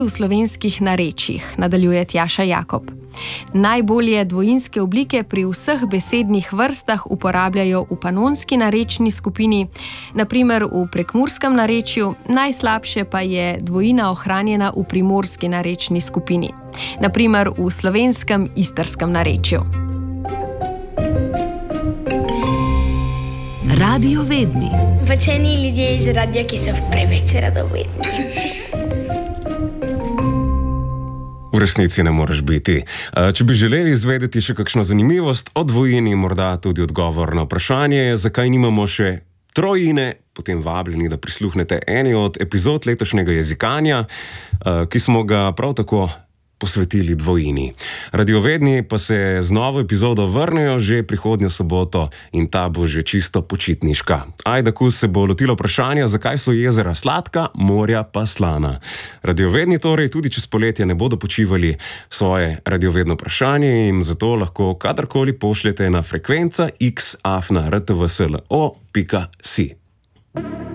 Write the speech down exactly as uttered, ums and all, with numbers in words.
v slovenskih narečjih, nadaljuje Tjaša Jakob. Najbolje dvojinske oblike pri vseh besednih vrstah uporabljajo v panonski narečni skupini, na primer v prekmurskem narečju, najslabše pa je dvojina ohranjena v primorski narečni skupini, na primer v slovenskem istrskem narečju. Radiovedni. Pač eni ljudje iz radia, ki so preveč radovedni. V resnici ne moreš biti. Če bi želeli izvedeti še kakšno zanimivost o dvojini, morda tudi odgovor na vprašanje, zakaj nimamo še trojine, potem vabljeni, da prisluhnete eni od epizod letošnjega Jezikanja, ki smo ga prav tako posvetili dvojini. Radiovedni pa se z novo epizodo vrnejo že prihodnjo soboto in ta bo že čisto počitniška. Ajda Kus se bo lotila vprašanja, zakaj so jezera sladka, morja pa slana. Radiovedni torej tudi čez poletje ne bodo počivali. Svoje radiovedno vprašanje jim zato lahko kadarkoli pošljete na frekvenca x afna r t v s l o pika si.